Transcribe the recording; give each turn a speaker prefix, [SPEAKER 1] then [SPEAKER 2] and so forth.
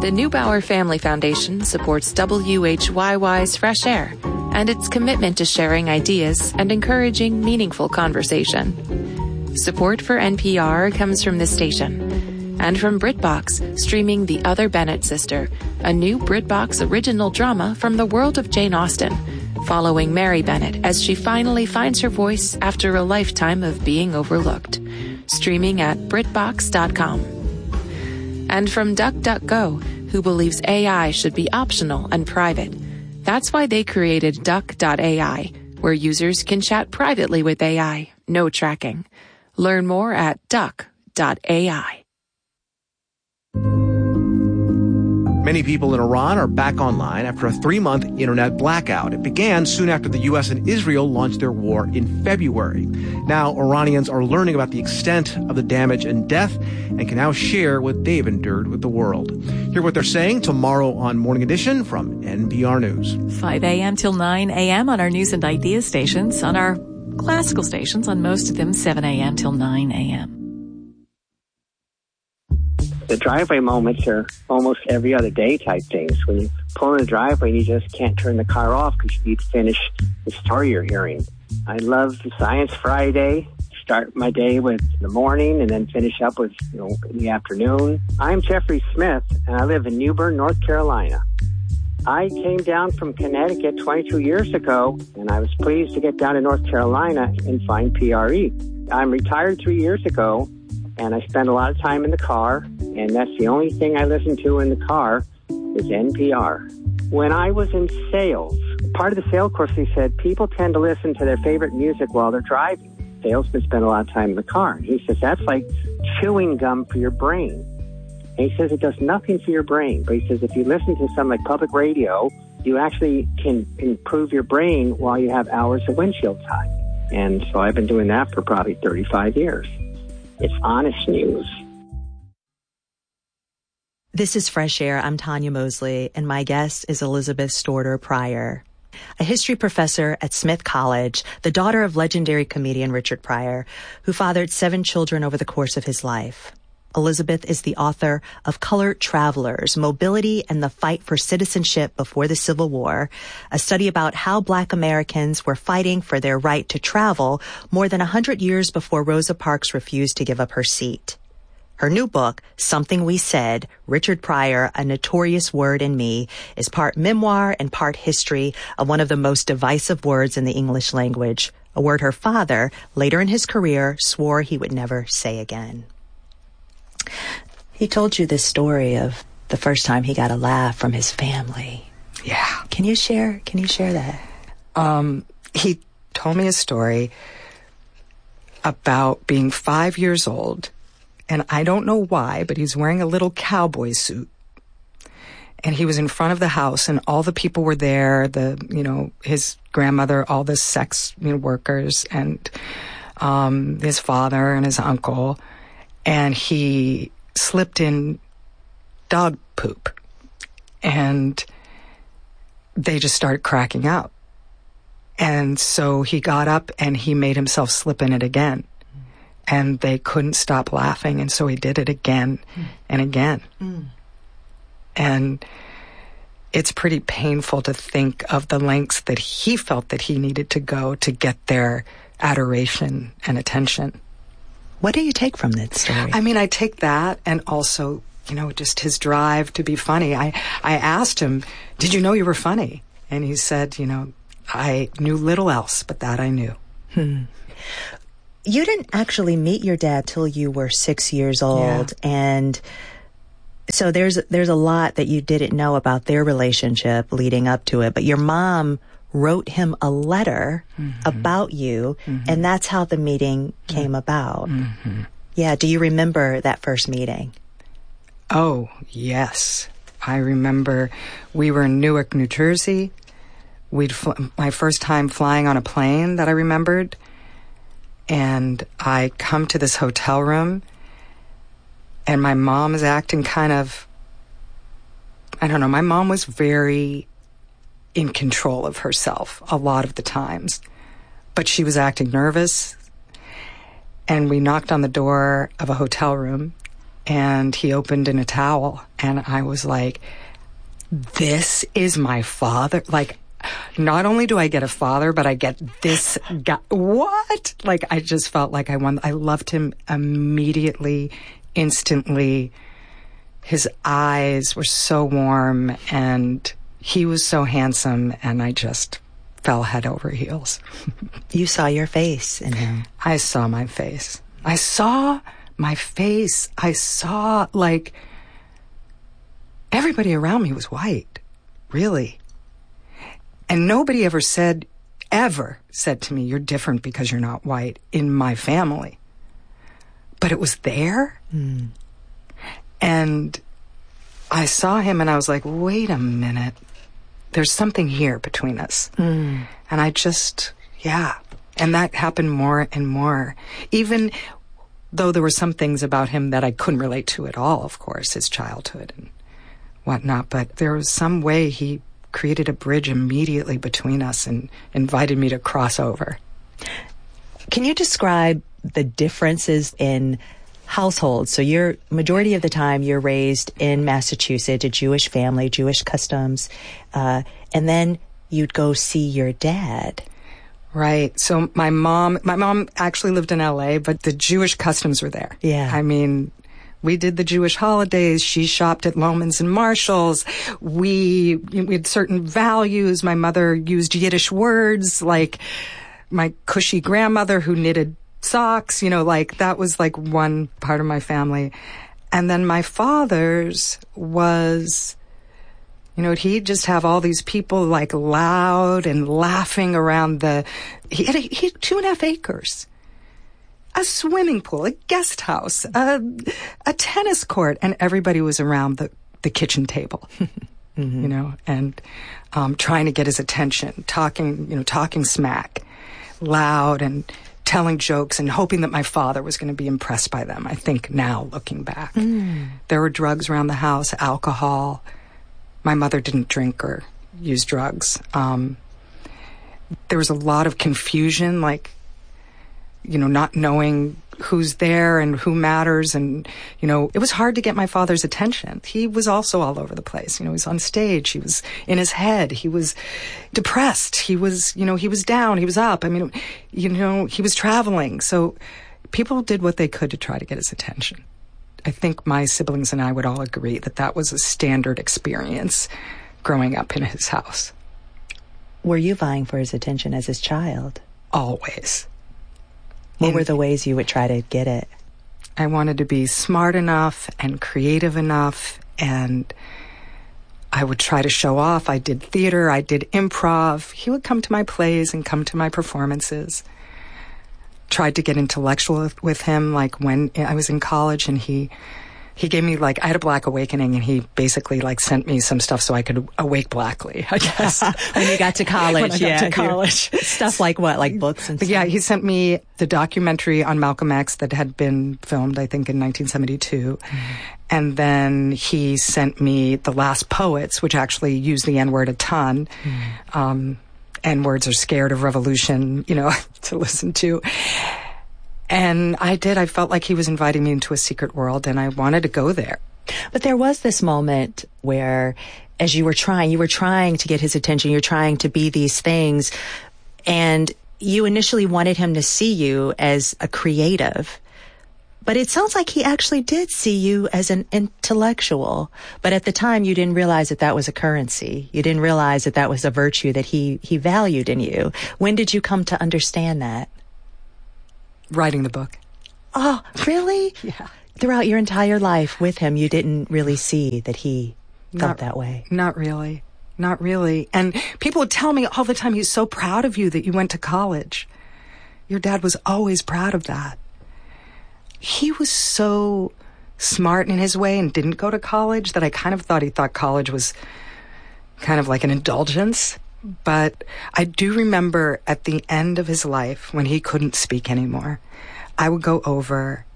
[SPEAKER 1] The Neubauer Family Foundation supports WHYY's Fresh Air and its commitment to sharing ideas and encouraging meaningful conversation. Support for NPR comes from this station and from BritBox, streaming The Other Bennett Sister, a new BritBox original drama from the world of Jane Austen, following Mary Bennett as she finally finds her voice after a lifetime of being overlooked. Streaming at BritBox.com. And from DuckDuckGo, who believes AI should be optional and private. That's why they created Duck.ai, where users can chat privately with AI, no tracking. Learn more at Duck.ai.
[SPEAKER 2] Many people in Iran are back online after a 3-month internet blackout. It began soon after the U.S. and Israel launched their war in February. Now, Iranians are learning about the extent of the damage and death and can now share what they've endured with the world. Hear what they're saying tomorrow on Morning Edition from NPR News.
[SPEAKER 3] 5 a.m. till 9 a.m. on our news and idea stations, on our classical stations, on most of them 7 a.m. till 9 a.m.
[SPEAKER 4] The driveway moments are almost every other day type things. When you pull in the driveway, you just can't turn the car off because you need to finish the story you're hearing. I love the Science Friday. Start my day with the morning and then finish up with, in the afternoon. I'm Jeffrey Smith, and I live in Newbern, North Carolina. I came down from Connecticut 22 years ago, and I was pleased to get down to North Carolina and find PRE. I'm retired 3 years ago, and I spend a lot of time in the car, and that's the only thing I listen to in the car is NPR. When I was in sales, part of the sales course, he said, people tend to listen to their favorite music while they're driving. Salesmen spend a lot of time in the car. He says, that's like chewing gum for your brain. And he says, it does nothing for your brain. But he says, if you listen to something like public radio, you actually can improve your brain while you have hours of windshield time. And so I've been doing that for probably 35 years. It's honest news.
[SPEAKER 5] This is Fresh Air. I'm Tanya Mosley, and my guest is Elizabeth Storter Pryor, a history professor at Smith College, the daughter of legendary comedian Richard Pryor, who fathered 7 children over the course of his life. Elizabeth is the author of Colored Travelers, Mobility and the Fight for Citizenship Before the Civil War, a study about how Black Americans were fighting for their right to travel more than 100 years before Rosa Parks refused to give up her seat. Her new book, Something We Said, Richard Pryor, A Notorious Word in Me, is part memoir and part history of one of the most divisive words in the English language, a word her father, later in his career, swore he would never say again. He told you this story of the first time he got a laugh from his family.
[SPEAKER 6] Yeah.
[SPEAKER 5] Can you share that?
[SPEAKER 6] He told me a story about being 5 years old, and I don't know why, but he's wearing a little cowboy suit. And he was in front of the house, and all the people were there, his grandmother, all the sex workers, and his father and his uncle. And he slipped in dog poop, and they just started cracking up. And so he got up and he made himself slip in it again. And they couldn't stop laughing, and so he did it again and again. And it's pretty painful to think of the lengths that he felt that he needed to go to get their adoration and attention.
[SPEAKER 5] What do you take from that story?
[SPEAKER 6] I mean, I take that, and also, just his drive to be funny. I asked him, did you know you were funny? And he said, I knew little else, but that I knew.
[SPEAKER 5] You didn't actually meet your dad till you were 6 years old. Yeah. And so there's a lot that you didn't know about their relationship leading up to it. But your mom wrote him a letter about you, and that's how the meeting came about. Yeah, do you remember that first meeting?
[SPEAKER 6] Oh, yes. I remember we were in Newark, New Jersey. My first time flying on a plane that I remembered. And I come to this hotel room, and my mom is acting kind of, I don't know, my mom was very in control of herself a lot of the times, but she was acting nervous. And we knocked on the door of a hotel room, and he opened in a towel, and I was like, this is my father. Like, not only do I get a father, but I get this guy. What? Like, I just felt like I won. I loved him immediately, instantly. His eyes were so warm, and he was so handsome, and I just fell head over heels.
[SPEAKER 5] You saw your face in him.
[SPEAKER 6] I saw my face. I saw my face. I saw, like, everybody around me was white, really. And nobody ever said to me, you're different because you're not white, in my family. But it was there. Mm. And I saw him and I was like, wait a minute. There's something here between us. Mm. And I just, yeah. And that happened more and more. Even though there were some things about him that I couldn't relate to at all, of course, his childhood and whatnot. But there was some way he created a bridge immediately between us and invited me to cross over.
[SPEAKER 5] Can you describe the differences in households? So you're, majority of the time, you're raised in Massachusetts, a Jewish family, Jewish customs, and then you'd go see your dad.
[SPEAKER 6] Right. So my mom actually lived in LA, but the Jewish customs were there.
[SPEAKER 5] Yeah.
[SPEAKER 6] I mean, we did the Jewish holidays. She shopped at Lohman's and Marshall's. We had certain values. My mother used Yiddish words, like my cushy grandmother who knitted socks, like that was like one part of my family. And then my father's was, he'd just have all these people like loud and laughing around he had 2.5 acres. A swimming pool, a guest house, a tennis court, and everybody was around the kitchen table, mm-hmm. And trying to get his attention, talking smack, loud, and telling jokes, and hoping that my father was going to be impressed by them. I think now, looking back. There were drugs around the house, alcohol. My mother didn't drink or use drugs. There was a lot of confusion, like, not knowing who's there and who matters. And, it was hard to get my father's attention. He was also all over the place. He was on stage. He was in his head. He was depressed. He was, he was down. He was up. I mean, he was traveling. So people did what they could to try to get his attention. I think my siblings and I would all agree that was a standard experience growing up in his house.
[SPEAKER 5] Were you vying for his attention as his child?
[SPEAKER 6] Always.
[SPEAKER 5] What were the ways you would try to get it?
[SPEAKER 6] I wanted to be smart enough and creative enough, and I would try to show off. I did theater, I did improv. He would come to my plays and come to my performances. Tried to get intellectual with him, like when I was in college, and he gave me, like, I had a black awakening, and he basically, like, sent me some stuff so I could awake blackly, I guess.
[SPEAKER 5] When you got to college.
[SPEAKER 6] When I got to college.
[SPEAKER 5] Stuff like what? Like books and stuff?
[SPEAKER 6] Yeah, he sent me the documentary on Malcolm X that had been filmed, I think, in 1972. Mm-hmm. And then he sent me The Last Poets, which actually used the N-word a ton. Mm-hmm. N-words are scared of revolution, to listen to. And I felt like he was inviting me into a secret world, and I wanted to go there.
[SPEAKER 5] But there was this moment where, as you were trying to get his attention, you're trying to be these things, and you initially wanted him to see you as a creative. But it sounds like he actually did see you as an intellectual. But at the time, you didn't realize that was a currency. You didn't realize that was a virtue that he valued in you. When did you come to understand that?
[SPEAKER 6] Writing the book.
[SPEAKER 5] Oh, really?
[SPEAKER 6] Yeah.
[SPEAKER 5] Throughout your entire life with him, you didn't really see that he felt that way?
[SPEAKER 6] Not really. Not really. And people would tell me all the time, he's so proud of you that you went to college. Your dad was always proud of that. He was so smart in his way and didn't go to college that I kind of thought he thought college was kind of like an indulgence. But I do remember at the end of his life, when he couldn't speak anymore, I would go over